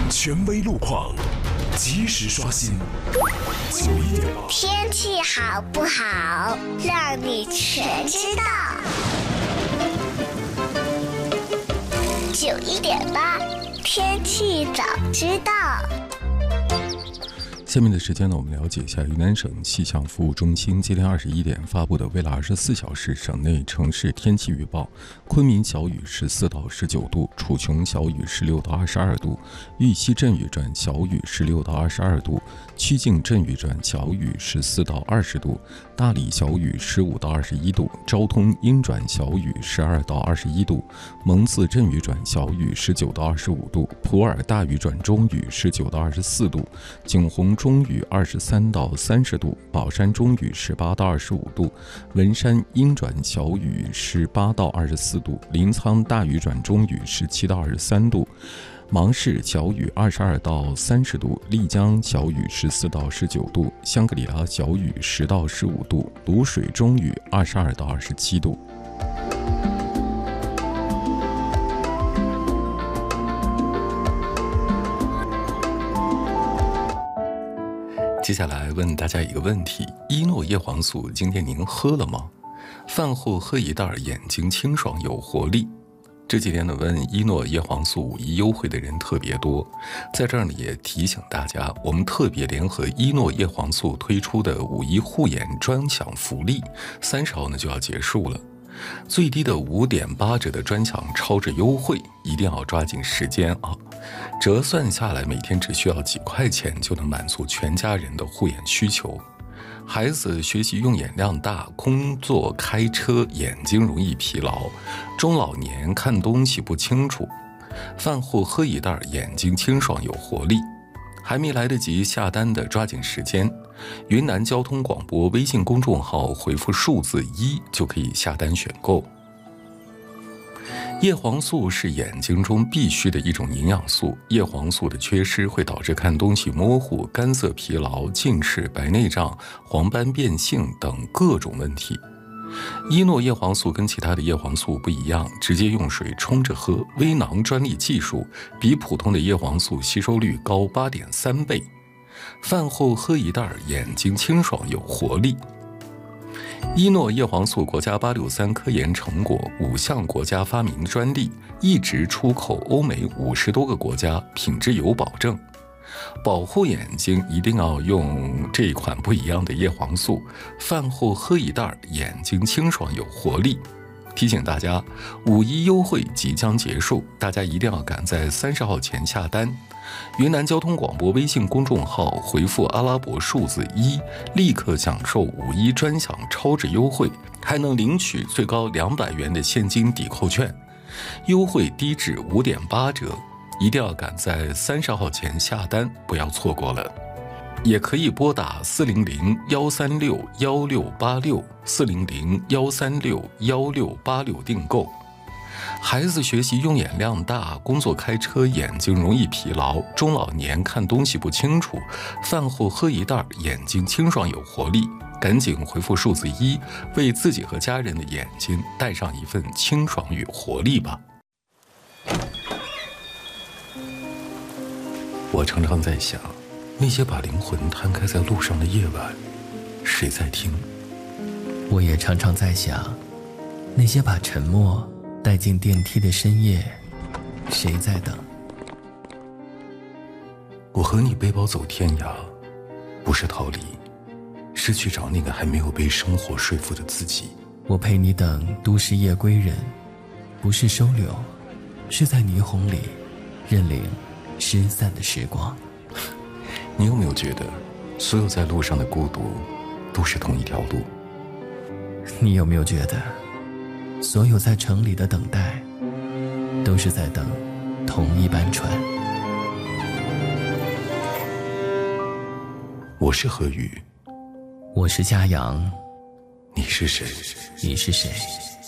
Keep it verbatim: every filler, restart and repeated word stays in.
权威路况，及时刷新。九一点八， 天气好不好，让你全知道。九一点八，天气早知道。 下面的时间呢，我们了解一下云南省气象服务中心今天二十一点发布的未来二十四小时省内城市天气预报。昆明小雨十四到十九度，楚雄小雨十六到二十二度，玉溪阵雨转小雨十六到二十二度，曲靖阵雨转小雨十四到二十度，大理小雨十五到二十一度，昭通阴转小雨十二到二十一度，蒙自阵雨转小雨十九到二十五度，普洱大雨转中雨十九到二十四度，景洪中雨二十三到三十度，宝山中雨十八到二十五度，文山阴转小雨十八到二十四度，临沧大雨转中雨十七到二十三度，芒市小雨二十二到三十度，丽江小雨十四到十九度，香格里拉小雨十到十五度，卤水中雨二十二到二十七度。接下来问大家一个问题：依诺叶黄素今天您喝了吗？饭后喝一袋，眼睛清爽有活力。这几天呢，问依诺叶黄素五一优惠的人特别多，在这儿呢也提醒大家，我们特别联合依诺叶黄素推出的五一护眼专享福利，三十号呢就要结束了。最低的五点八折的专享超值优惠，一定要抓紧时间啊！折算下来，每天只需要几块钱就能满足全家人的护眼需求。孩子学习用眼量大，工作开车眼睛容易疲劳，中老年看东西不清楚，饭后喝一袋，眼睛清爽有活力。还没来得及下单的抓紧时间，云南交通广播微信公众号回复数字一就可以下单选购。叶黄素是眼睛中必须的一种营养素，叶黄素的缺失会导致看东西模糊、干涩疲劳、近视、白内障、黄斑变性等各种问题。依诺叶黄素跟其他的叶黄素不一样，直接用水冲着喝，微囊专利技术，比普通的叶黄素吸收率高 八点三倍。饭后喝一袋，眼睛清爽有活力。依诺叶黄素国家八六三科研成果，五项国家发明专利，一直出口欧美五十多个国家，品质有保证。保护眼睛一定要用这一款不一样的叶黄素，饭后喝一袋，眼睛清爽有活力。提醒大家，五一优惠即将结束，大家一定要赶在三十号前下单。云南交通广播微信公众号回复阿拉伯数字一，立刻享受五一专享超值优惠，还能领取最高两百元的现金抵扣券，优惠低至五点八折。一定要赶在三十号前下单，不要错过了。也可以拨打四零零幺三六幺六八六四零零幺三六幺六八六订购。孩子学习用眼量大，工作开车眼睛容易疲劳，中老年看东西不清楚，饭后喝一袋，眼睛清爽有活力。赶紧回复数字一，为自己和家人的眼睛带上一份清爽与活力吧。我常常在想，那些把灵魂摊开在路上的夜晚，谁在听？ 我也常常在想，那些把沉默带进电梯的深夜，谁在等？ 我和你背包走天涯，不是逃离，是去找那个还没有被生活说服的自己。 我陪你等都市夜归人，不是收留，是在霓虹里认领失散的时光。 你有没有觉得，所有在路上的孤独，都是同一条路？ 你有没有觉得，所有在城里的等待，都是在等同一班船？ 我是何宇， 我是嘉阳， 你是谁？ 你是谁？